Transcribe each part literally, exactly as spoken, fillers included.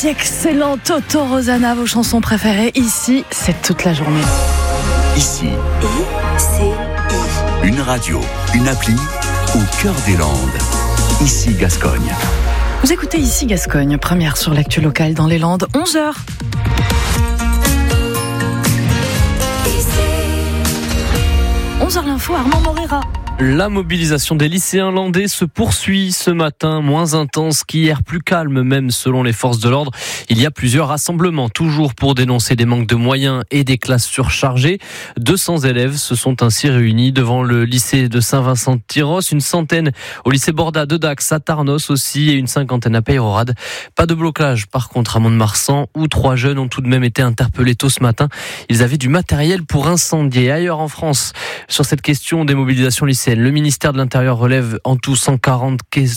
Excellent Toto Rosanna, vos chansons préférées. Ici, c'est toute la journée. Ici, I, C, I. une radio, une appli au cœur des Landes. Ici Gascogne. Vous écoutez Ici Gascogne, première sur l'actu locale dans les Landes, onze heures. onze heures l'info, Armand Morera. La mobilisation des lycéens landais se poursuit ce matin, moins intense qu'hier, plus calme même selon les forces de l'ordre. Il y a plusieurs rassemblements, toujours pour dénoncer des manques de moyens et des classes surchargées. deux cents élèves se sont ainsi réunis devant le lycée de Saint-Vincent-de-Tyrosse, une centaine au lycée Borda de Dax, à Tarnos aussi, et une cinquantaine à Peyrehorade. Pas de blocage par contre à Mont-de-Marsan, où trois jeunes ont tout de même été interpellés tôt ce matin. Ils avaient du matériel pour incendier. Ailleurs en France, sur cette question des mobilisations lycéennes, le ministère de l'Intérieur relève en tout cent quarante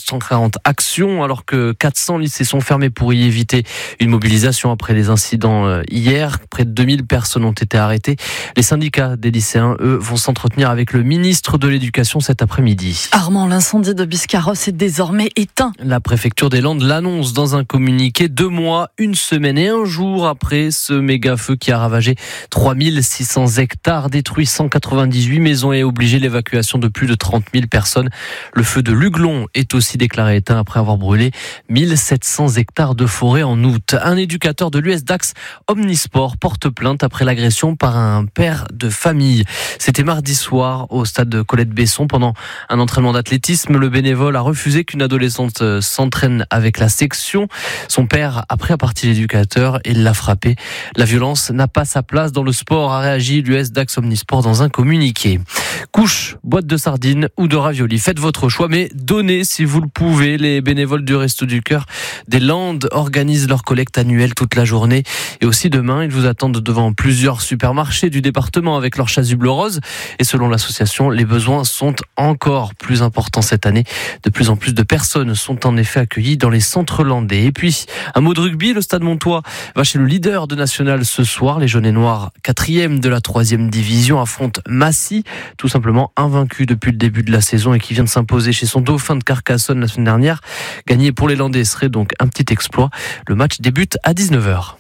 actions, alors que quatre cents lycées sont fermés pour y éviter une mobilisation après les incidents hier. Près de deux mille personnes ont été arrêtées. Les syndicats des lycéens, eux, vont s'entretenir avec le ministre de l'Éducation cet après-midi. Armand, l'incendie de Biscarrosse est désormais éteint. La préfecture des Landes l'annonce dans un communiqué deux mois, une semaine et un jour après ce méga feu qui a ravagé trois mille six cents hectares, détruit cent quatre-vingt-dix-huit maisons et obligé l'évacuation de plus de trente mille personnes. Le feu de Luglon est aussi déclaré éteint après avoir brûlé mille sept cents hectares de forêt en août. Un éducateur de l'U S Dax Omnisport porte plainte après l'agression par un père de famille. C'était mardi soir au stade de Colette-Besson. Pendant un entraînement d'athlétisme, le bénévole a refusé qu'une adolescente s'entraîne avec la section. Son père a pris à partie l'éducateur et l'a frappé. La violence n'a pas sa place dans le sport, a réagi l'U S Dax Omnisport dans un communiqué. Couche, boîte de sardines ou de raviolis, faites votre choix, mais donnez si vous le pouvez. Les bénévoles du Resto du Cœur des Landes organisent leur collecte annuelle toute la journée. Et aussi demain, ils vous attendent devant plusieurs supermarchés du département avec leur chasuble rose. Et selon l'association, les besoins sont encore plus importants cette année. De plus en plus de personnes sont en effet accueillies dans les centres landais. Et puis, un mot de rugby, le Stade Montois va chez le leader de National ce soir. Les jaunes et noirs, quatrième de la troisième division, affrontent Massy, tout simplement invaincu depuis le début de la saison et qui vient de s'imposer chez son dauphin de Carcassonne la semaine dernière. Gagner pour les Landais serait donc un petit exploit. Le match débute à dix-neuf heures.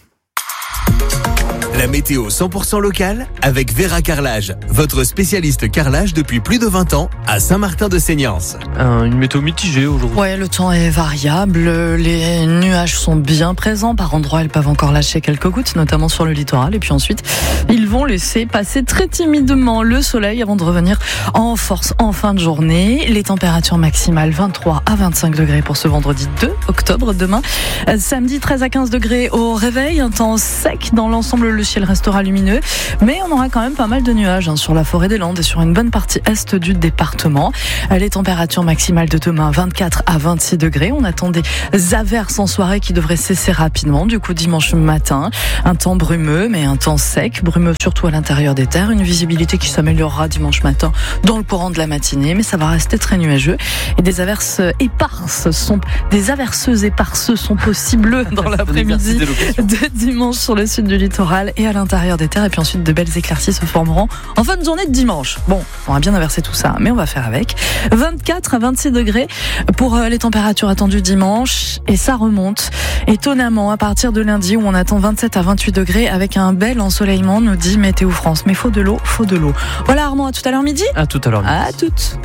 La météo cent pour cent locale avec Vera Carrelage, votre spécialiste carrelage depuis plus de vingt ans à Saint-Martin-de-Seignance. Un, une météo mitigée aujourd'hui. Ouais, le temps est variable, les nuages sont bien présents. Par endroits, ils peuvent encore lâcher quelques gouttes, notamment sur le littoral. Et puis ensuite, ils vont laisser passer très timidement le soleil avant de revenir en force en fin de journée. Les températures maximales vingt-trois à vingt-cinq degrés pour ce vendredi deux octobre. Demain, samedi treize à quinze degrés au réveil. Un temps sec dans l'ensemble. Le ciel restera lumineux, mais on aura quand même pas mal de nuages hein, sur la forêt des Landes et sur une bonne partie est du département. Les températures maximales de demain vingt-quatre à vingt-six degrés. On attend des averses en soirée qui devraient cesser rapidement. Du coup, dimanche matin, un temps brumeux, mais un temps sec, brumeux surtout à l'intérieur des terres. Une visibilité qui s'améliorera dimanche matin dans le courant de la matinée, mais ça va rester très nuageux. Et des averses éparses sont, des averseuses éparses sont possibles dans l'après-midi de dimanche sur le sud du littoral et à l'intérieur des terres. Et puis ensuite, de belles éclaircies se formeront en fin de journée de dimanche. Bon, on va bien inverser tout ça, mais on va faire avec. vingt-quatre à vingt-six degrés pour les températures attendues dimanche. Et ça remonte étonnamment à partir de lundi où on attend vingt-sept à vingt-huit degrés avec un bel ensoleillement, nous dit Météo France. Mais faut de l'eau, faut de l'eau. Voilà Armand, à tout à l'heure midi. À tout à l'heure midi. À toutes.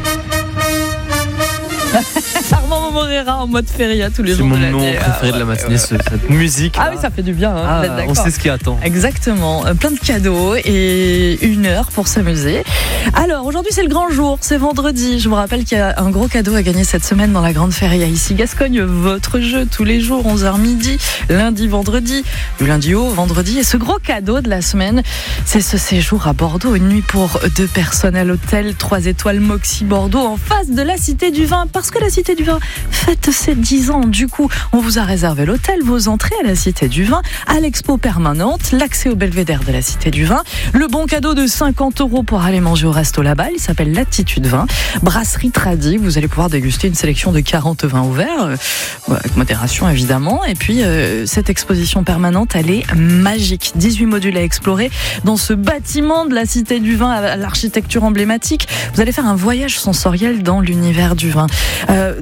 Armand Morera en mode feria tous les C'est jours mon de l'année. nom préféré ah, de la ouais, matinée, ouais. ce- cette musique. Ah oui, ça fait du bien, hein, Ah, vous êtes d'accord. on sait ce qui attend. Exactement, Euh, plein de cadeaux et une heure pour s'amuser. Alors aujourd'hui c'est le grand jour, c'est vendredi. Je vous rappelle qu'il y a un gros cadeau à gagner cette semaine dans la Grande Feria ici Gascogne. Votre jeu tous les jours, onze heures midi, lundi, vendredi, du lundi au vendredi. Et ce gros cadeau de la semaine, c'est ce séjour à Bordeaux. Une nuit pour deux personnes à l'hôtel trois étoiles Moxie Bordeaux en face de la Cité du Vin. Parce que la Cité du Vin fête ses dix ans. Du coup, on vous a réservé l'hôtel, vos entrées à la Cité du Vin, à l'expo permanente, l'accès au belvédère de la Cité du Vin, le bon cadeau de cinquante euros pour aller manger au resto là-bas. Il s'appelle Latitude Vin, brasserie Tradi. Vous allez pouvoir déguster une sélection de quarante vins ouverts, euh, avec modération évidemment. Et puis, euh, cette exposition permanente, elle est magique. dix-huit modules à explorer dans ce bâtiment de la Cité du Vin à l'architecture emblématique. Vous allez faire un voyage sensoriel dans l'univers du vin. Euh, parmi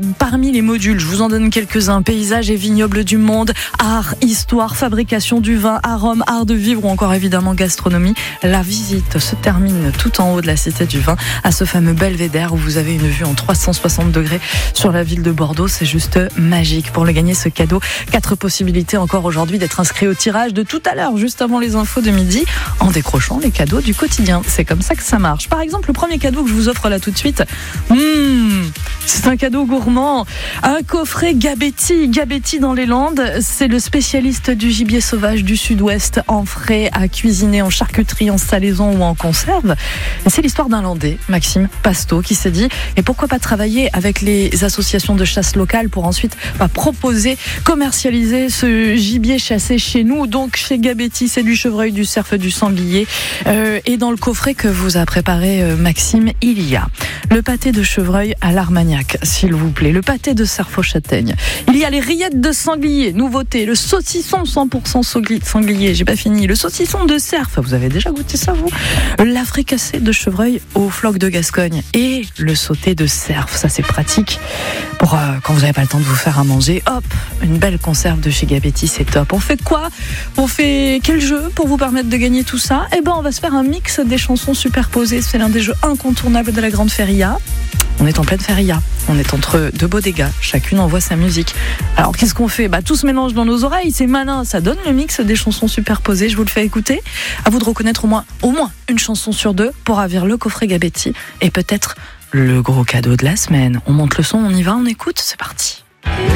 Parmi les modules, je vous en donne quelques-uns. Paysages et vignobles du monde, art, histoire, fabrication du vin, arôme, art de vivre ou encore évidemment gastronomie. La visite se termine tout en haut de la Cité du Vin, à ce fameux belvédère où vous avez une vue en trois cent soixante degrés sur la ville de Bordeaux. C'est juste magique. Pour le gagner, ce cadeau, quatre possibilités encore aujourd'hui d'être inscrit au tirage de tout à l'heure, juste avant les infos de midi, en décrochant les cadeaux du quotidien. C'est comme ça que ça marche. Par exemple, le premier cadeau que je vous offre là tout de suite, mmh, c'est un cadeau gourmand. Un coffret Gabetti. Gabetti dans les Landes, c'est le spécialiste du gibier sauvage du sud-ouest, en frais, à cuisiner, en charcuterie, en salaison ou en conserve. Et c'est l'histoire d'un Landais, Maxime Pasto, qui s'est dit, et pourquoi pas travailler avec les associations de chasse locales pour ensuite bah, proposer, commercialiser ce gibier chassé chez nous. Donc chez Gabetti, c'est du chevreuil, du cerf, du sanglier. Euh, et dans le coffret que vous a préparé euh, Maxime, il y a le pâté de chevreuil à l'Armagnac, s'il vous plaît, le pâté de cerf aux châtaignes. Il y a les rillettes de sanglier, nouveauté, le saucisson cent pour cent sanglier, j'ai pas fini, le saucisson de cerf, vous avez déjà goûté ça vous? La fricassée de chevreuil aux flocs de Gascogne et le sauté de cerf, ça c'est pratique pour euh, quand vous n'avez pas le temps de vous faire à manger, hop, une belle conserve de chez Gabetti, c'est top. On fait quoi? On fait quel jeu pour vous permettre de gagner tout ça? Eh ben on va se faire un mix des chansons superposées, c'est l'un des jeux incontournables de la Grande Feria. On est en pleine feria, on est entre deux bodegas, chacune envoie sa musique. Alors qu'est-ce qu'on fait? Bah tout se mélange dans nos oreilles, c'est malin, ça donne le mix des chansons superposées, je vous le fais écouter. À vous de reconnaître au moins, au moins une chanson sur deux pour avoir le coffret Gabetti et peut-être le gros cadeau de la semaine. On monte le son, on y va, on écoute, c'est parti.